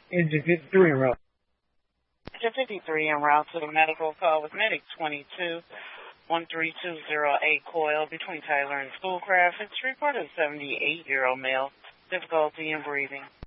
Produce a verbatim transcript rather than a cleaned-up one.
Engine fifty-three en route. Engine fifty-three en route to the medical call with medic twenty-two one three two zero eight coil between Tyler and Schoolcraft. It's reported seventy-eight-year-old male, difficulty in breathing.